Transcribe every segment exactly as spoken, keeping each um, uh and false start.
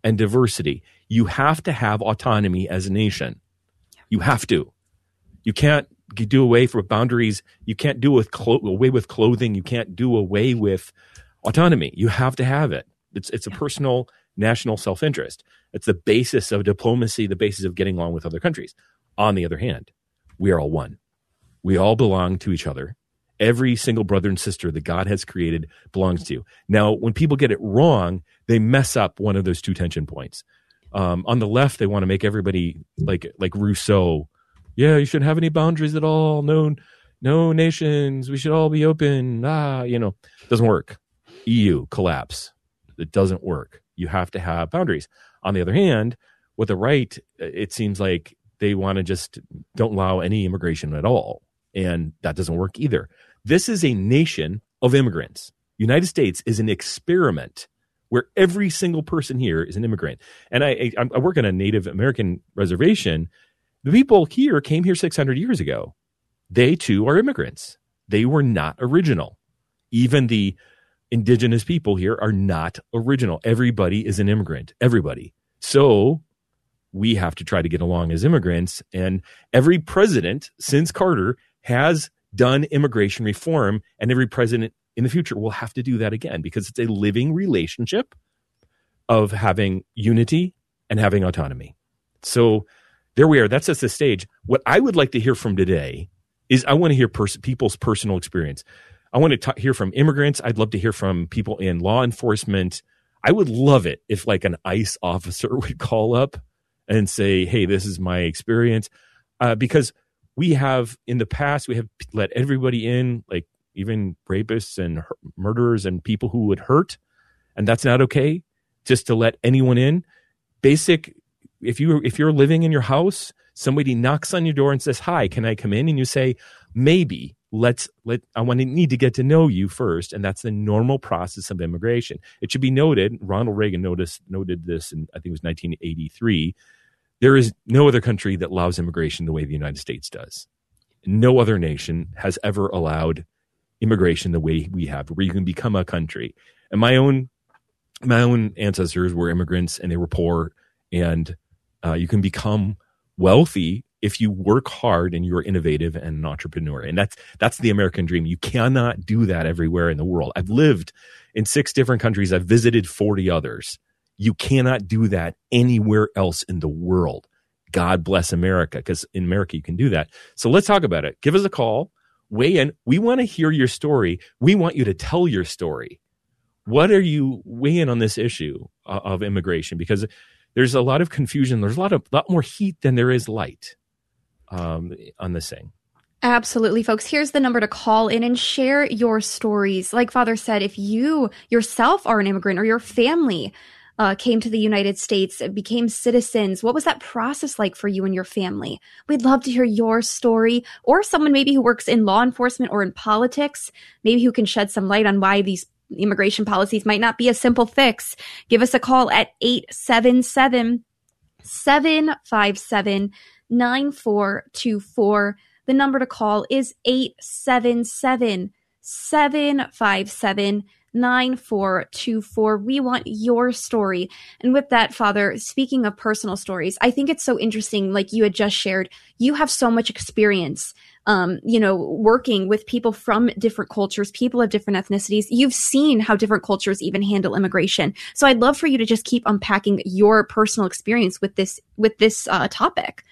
and diversity. You have to have autonomy as a nation. You have to. You can't do away with boundaries. You can't do with clo- away with clothing. You can't do away with autonomy. You have to have it. It's it's a personal national self-interest. It's the basis of diplomacy, the basis of getting along with other countries. On the other hand, we are all one. We all belong to each other. Every single brother and sister that God has created belongs to you. Now, when people get it wrong, they mess up one of those two tension points. Um, on the left, they want to make everybody like like Rousseau. Yeah, you shouldn't have any boundaries at all. No, no nations. We should all be open. Ah, you know, doesn't work. E U collapse. It doesn't work. You have to have boundaries. On the other hand, with the right, it seems like they want to just don't allow any immigration at all. And that doesn't work either. This is a nation of immigrants. United States is an experiment where every single person here is an immigrant. And I, I, I work on a Native American reservation. The people here came here six hundred years ago. They too are immigrants. They were not original. Even the indigenous people here are not original. Everybody is an immigrant. Everybody. So we have to try to get along as immigrants. And every president since Carter has done immigration reform, and every president in the future will have to do that again, because it's a living relationship of having unity and having autonomy. So there we are. That sets the stage. What I would like to hear from today is I want to hear pers- people's personal experience. I want to t- hear from immigrants. I'd love to hear from people in law enforcement. I would love it if like an ICE officer would call up and say, hey, this is my experience. Uh, because we have in the past, we have let everybody in, like even rapists and hurt, murderers and people who would hurt. And that's not okay, just to let anyone in. Basic, if you if you're living in your house, somebody knocks on your door and says, hi, can I come in? And you say, maybe. Let's let I want to need to get to know you first, and that's the normal process of immigration. It should be noted. Ronald Reagan noticed noted this in I think it was nineteen eighty-three. There is no other country that allows immigration the way the United States does. No other nation has ever allowed immigration the way we have, where you can become a country. And my own my own ancestors were immigrants, and they were poor, and uh, you can become wealthy if you work hard and you're innovative and an entrepreneur. And that's that's the American dream. You cannot do that everywhere in the world. I've lived in six different countries. I've visited forty others. You cannot do that anywhere else in the world. God bless America, because in America you can do that. So let's talk about it. Give us a call. Weigh in. We want to hear your story. We want you to tell your story. What are you weighing in on this issue of immigration? Because there's a lot of confusion. There's a lot of lot more heat than there is light. Um, on this thing. Absolutely, folks. Here's the number to call in and share your stories. Like Father said, if you yourself are an immigrant or your family uh, came to the United States, became citizens, what was that process like for you and your family? We'd love to hear your story, or someone maybe who works in law enforcement or in politics, maybe who can shed some light on why these immigration policies might not be a simple fix. Give us a call at eight seven seven, seven five seven, nine four two four. The number to call is eight seven seven, seven five seven, nine four two four. We want your story. And with that, Father, speaking of personal stories, I think it's so interesting, like you had just shared, you have so much experience, um, you know, working with people from different cultures, people of different ethnicities. You've seen how different cultures even handle immigration. So I'd love for you to just keep unpacking your personal experience with this, with this uh, topic.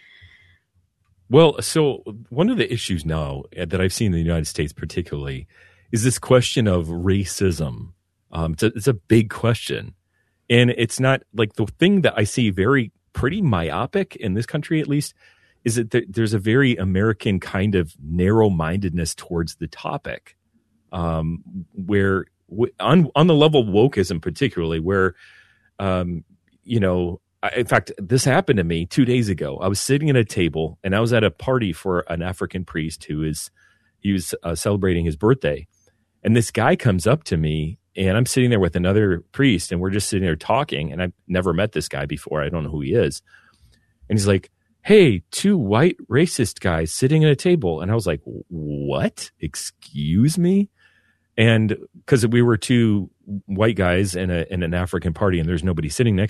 Well, so one of the issues now that I've seen in the United States particularly is this question of racism. Um, it's, a, it's a big question. And it's not like the thing that I see very pretty myopic in this country, at least, is that there, there's a very American kind of narrow-mindedness towards the topic, um, where w- on, on the level of wokeism particularly, where, um, you know, I, in fact, this happened to me two days ago. I was sitting at a table, and I was at a party for an African priest who is he was uh, celebrating his birthday. And this guy comes up to me, and I'm sitting there with another priest, and we're just sitting there talking. And I've never met this guy before. I don't know who he is. And he's like, hey, two white racist guys sitting at a table. And I was like, what? Excuse me? And because we were two white guys in, a, in an African party, and there's nobody sitting next